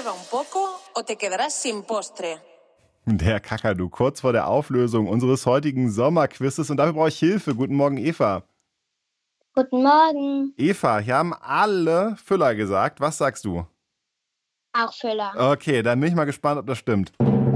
resuelva un poco o te quedarás sin postre. Der Kakadu, kurz vor der Auflösung unseres heutigen Sommerquizzes. Und dafür brauche ich Hilfe. Guten Morgen, Eva. Guten Morgen. Eva, hier haben alle Füller gesagt. Was sagst du? Auch Füller. Okay, dann bin ich mal gespannt, ob das stimmt.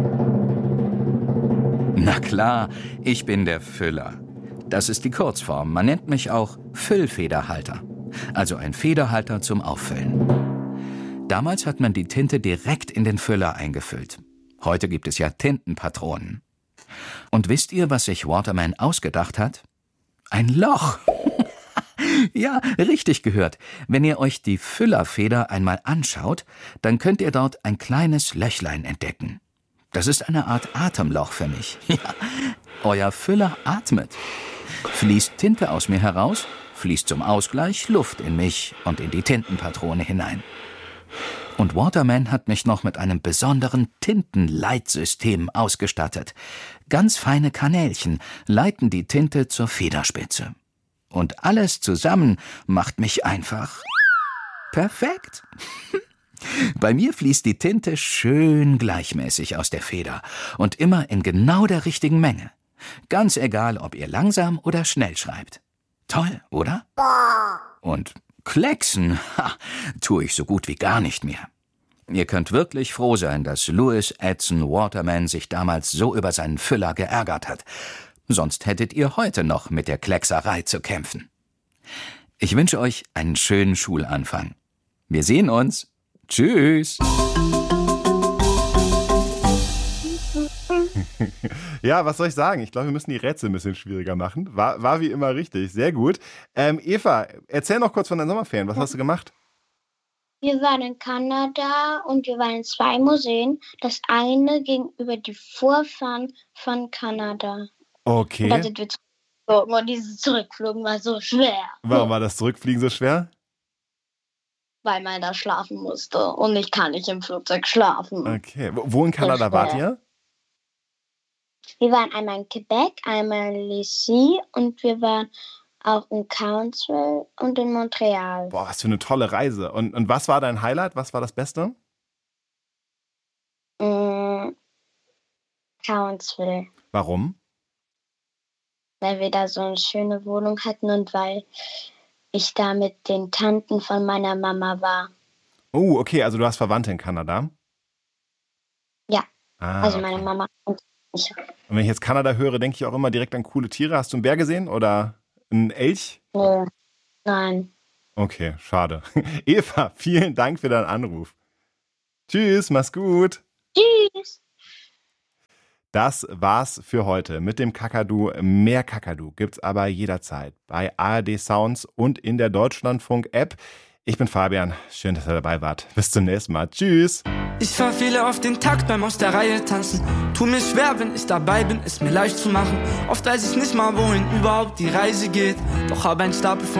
Na klar, ich bin der Füller. Das ist die Kurzform. Man nennt mich auch Füllfederhalter. Also ein Federhalter zum Auffüllen. Damals hat man die Tinte direkt in den Füller eingefüllt. Heute gibt es ja Tintenpatronen. Und wisst ihr, was sich Waterman ausgedacht hat? Ein Loch. Ja, richtig gehört. Wenn ihr euch die Füllerfeder einmal anschaut, dann könnt ihr dort ein kleines Löchlein entdecken. Das ist eine Art Atemloch für mich. Ja, euer Füller atmet. Fließt Tinte aus mir heraus, fließt zum Ausgleich Luft in mich und in die Tintenpatrone hinein. Und Waterman hat mich noch mit einem besonderen Tintenleitsystem ausgestattet. Ganz feine Kanälchen leiten die Tinte zur Federspitze. Und alles zusammen macht mich einfach perfekt. Bei mir fließt die Tinte schön gleichmäßig aus der Feder und immer in genau der richtigen Menge. Ganz egal, ob ihr langsam oder schnell schreibt. Toll, oder? Und klecksen, tue ich so gut wie gar nicht mehr. Ihr könnt wirklich froh sein, dass Louis Edson Waterman sich damals so über seinen Füller geärgert hat. Sonst hättet ihr heute noch mit der Kleckserei zu kämpfen. Ich wünsche euch einen schönen Schulanfang. Wir sehen uns. Tschüss. Ja, was soll ich sagen? Ich glaube, wir müssen die Rätsel ein bisschen schwieriger machen. War wie immer richtig. Sehr gut. Eva, erzähl noch kurz von deinen Sommerferien. Was hast du gemacht? Wir waren in Kanada und wir waren in 2 Museen. Das eine gegenüber die Vorfahren von Kanada. Okay. Und dann sind wir zurückgeflogen und dieses Zurückflogen war so schwer. Warum war das Zurückfliegen so schwer? Weil man da schlafen musste und ich kann nicht im Flugzeug schlafen. Okay. Wo in Kanada wart ihr? Wir waren einmal in Quebec, einmal in Lisieux und wir waren auch in Council und in Montreal. Boah, was für eine tolle Reise. Und was war dein Highlight? Was war das Beste? Council. Warum? Weil wir da so eine schöne Wohnung hatten und weil ich da mit den Tanten von meiner Mama war. Oh, okay, also du hast Verwandte in Kanada? Ja, also okay. meine Mama und ich. Und wenn ich jetzt Kanada höre, denke ich auch immer direkt an coole Tiere. Hast du einen Bär gesehen oder einen Elch? Nein. Okay, schade. Eva, vielen Dank für deinen Anruf. Tschüss, mach's gut. Tschüss. Das war's für heute mit dem Kakadu. Mehr Kakadu gibt's aber jederzeit bei ARD Sounds und in der Deutschlandfunk-App. Ich bin Fabian. Schön, dass ihr dabei wart. Bis zum nächsten Mal. Tschüss. Ich verfehle auf den Takt beim aus der Reihe tanzen. Tu mir schwer, wenn ich dabei bin, es mir leicht zu machen. Oft weiß ich nicht mal, wohin überhaupt die Reise geht. Doch habe ein Stapel von